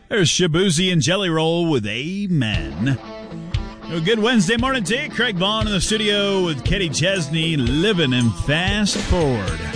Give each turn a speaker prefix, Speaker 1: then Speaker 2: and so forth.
Speaker 1: There's Shabuzi and Jelly Roll with Amen. Well, good Wednesday morning to you. Craig Vaughn in the studio with Kenny Chesney, living in fast forward.